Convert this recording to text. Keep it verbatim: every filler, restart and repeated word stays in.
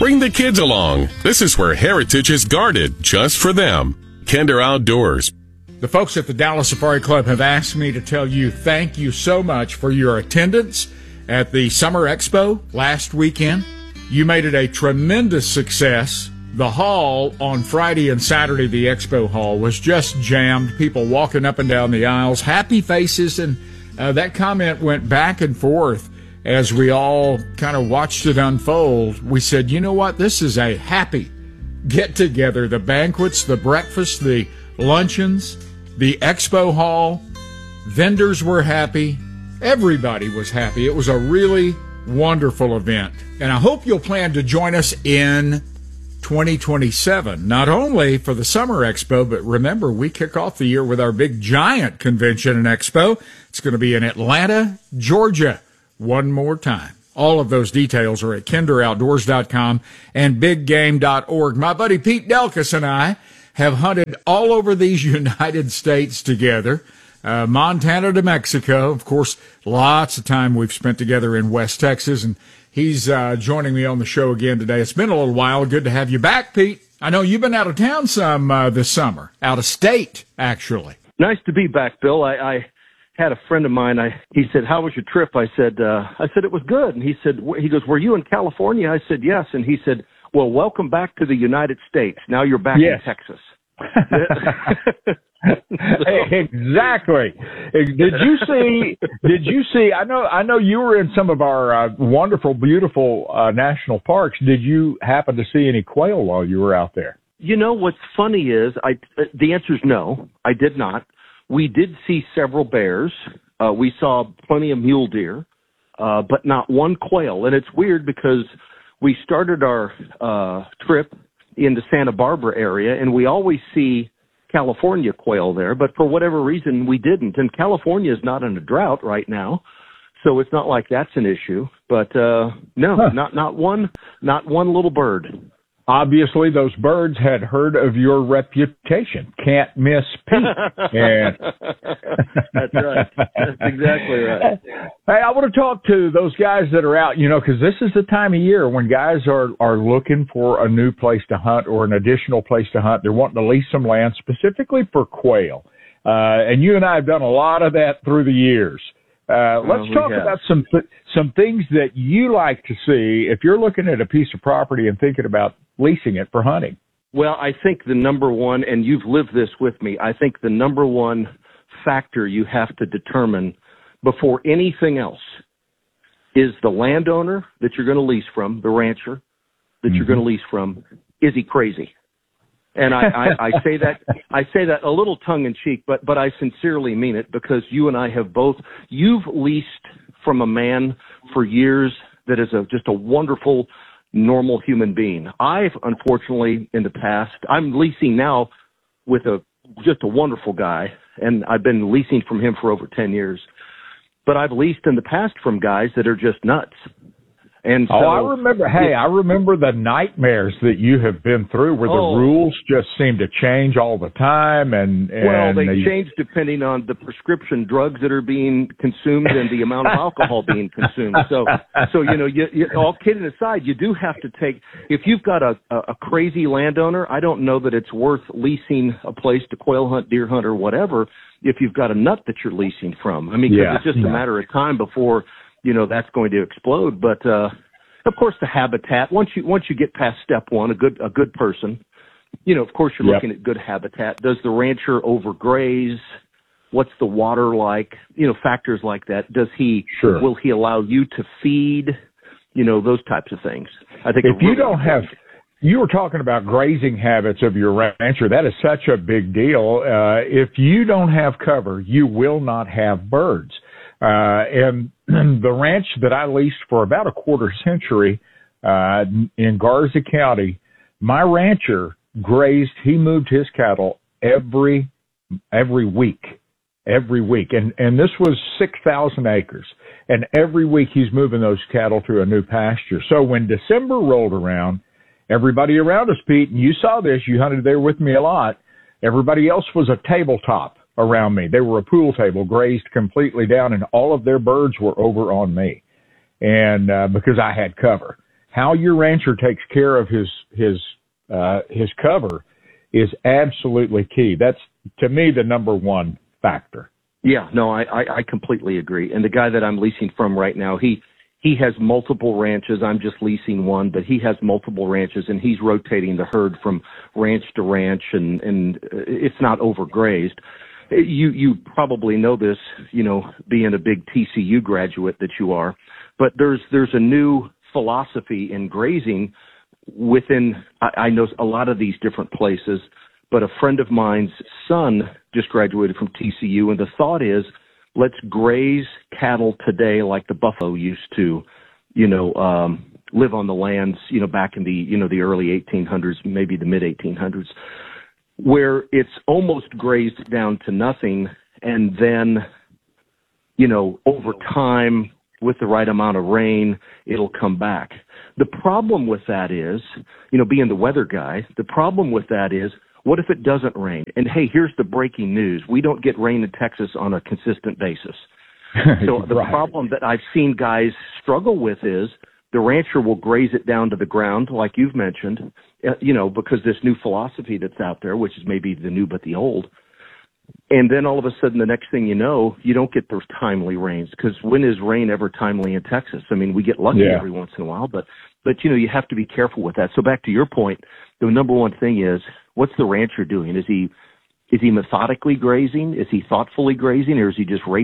Bring the kids along. This is where heritage is guarded just for them. Kinder Outdoors. The folks at the Dallas Safari Club have asked me to tell you thank you so much for your attendance at the Summer Expo last weekend. You made it a tremendous success. The hall on Friday and Saturday, the expo hall, was just jammed. People walking up and down the aisles, happy faces, and uh, that comment went back and forth as we all kind of watched it unfold. We said, you know what? This is a happy get-together. The banquets, the breakfast, the luncheons, the expo hall, vendors were happy. Everybody was happy. It was a really wonderful event. And I hope you'll plan to join us in twenty twenty-seven, not only for the Summer Expo, but remember, we kick off the year with our big giant convention and expo. It's going to be in Atlanta, Georgia, one more time. All of those details are at kinder outdoors dot com and big game dot org. My buddy Pete Delkus and I have hunted all over these United States together, uh, Montana to Mexico. Of course, lots of time we've spent together in West Texas, and he's uh, joining me on the show again today. It's been a little while. Good to have you back, Pete. I know you've been out of town some uh, this summer, out of state, actually. Nice to be back, Bill. I, I had a friend of mine. I he said, "How was your trip?" I said, uh, "I said it was good." And he said, "He goes, were you in California?" I said, "Yes." And he said, "Well, welcome back to the United States. Now you're back yes. in Texas." Exactly. Did you see? Did you see? I know. I know you were in some of our uh, wonderful, beautiful uh, national parks. Did you happen to see any quail while you were out there? You know what's funny is I. The answer is no. I did not. We did see several bears. Uh, we saw plenty of mule deer, uh, but not one quail. And it's weird because we started our uh, trip in the Santa Barbara area, and we always see California quail there, but for whatever reason we didn't. And California is not in a drought right now, so it's not like that's an issue. But uh no, huh. not not one, not one little bird. Obviously, those birds had heard of your reputation. Can't miss Pete. And that's right. That's exactly right. Hey, I want to talk to those guys that are out, you know, because this is the time of year when guys are, are looking for a new place to hunt or an additional place to hunt. They're wanting to lease some land specifically for quail. Uh, and you and I have done a lot of that through the years. Uh, let's oh, talk have. about some th- some things that you like to see if you're looking at a piece of property and thinking about leasing it for hunting. Well, I think the number one, and you've lived this with me, I think the number one factor you have to determine before anything else is the landowner that you're going to lease from, the rancher that mm-hmm. you're going to lease from. Is he crazy? And I, I, I say that I say that a little tongue in cheek, but but I sincerely mean it, because you and I have both. You've leased from a man for years that is a just a wonderful, normal human being. I've unfortunately in the past, I'm leasing now with a just a wonderful guy, and I've been leasing from him for over ten years. But I've leased in the past from guys that are just nuts. And so, oh, I remember. Hey, I remember the nightmares that you have been through, where oh, the rules just seem to change all the time, and, and well, they the, change depending on the prescription drugs that are being consumed and the amount of alcohol being consumed. So, so you know, you, you, all kidding aside, you do have to take. If you've got a, a, a crazy landowner, I don't know that it's worth leasing a place to quail hunt, deer hunt, or whatever. If you've got a nut that you're leasing from, I mean, 'cause yeah, it's just yeah. a matter of time before, you know, that's going to explode. But, uh, of course, the habitat, once you, once you get past step one, a good, a good person, you know, of course you're yep. looking at good habitat. Does the rancher overgraze? What's the water like? You know, factors like that. Does he, sure. will he allow you to feed? You know, those types of things. I think if really you don't important. have, you were talking about grazing habits of your rancher. That is such a big deal. Uh, if you don't have cover, you will not have birds. Uh, and the ranch that I leased for about a quarter century, uh, in Garza County, my rancher grazed, he moved his cattle every, every week, every week. And, and this was six thousand acres. And every week he's moving those cattle to a new pasture. So when December rolled around, everybody around us, Pete, and you saw this, you hunted there with me a lot, everybody else was a tabletop around me. They were a pool table, grazed completely down, and all of their birds were over on me. And uh, because I had cover. how your rancher takes care of his his uh, his cover is absolutely key. That's, to me, the number one factor. Yeah, no, I, I, I completely agree. And the guy that I'm leasing from right now, he he has multiple ranches. I'm just leasing one, but he has multiple ranches, and he's rotating the herd from ranch to ranch, and, and it's not overgrazed. You you probably know this, you know, being a big T C U graduate that you are, but there's there's a new philosophy in grazing within, I, I know a lot of these different places, but a friend of mine's son just graduated from T C U, and the thought is, let's graze cattle today like the buffalo used to, you know, um, live on the lands, you know, back in the, you know, the early eighteen hundreds, maybe the mid eighteen hundreds, where it's almost grazed down to nothing. And then, you know, over time, with the right amount of rain, it'll come back. The problem with that is, you know, being the weather guy, the problem with that is, what if it doesn't rain? And hey, here's the breaking news. We don't get rain in Texas on a consistent basis. So the right. problem that I've seen guys struggle with is the rancher will graze it down to the ground, like you've mentioned, you know, because this new philosophy that's out there, which is maybe the new but the old. And then all of a sudden, the next thing you know, you don't get those timely rains, because when is rain ever timely in Texas? I mean, we get lucky yeah. every once in a while, but, but, you know, you have to be careful with that. So back to your point, the number one thing is, what's the rancher doing? Is he, is he methodically grazing? Is he thoughtfully grazing, or is he just racing?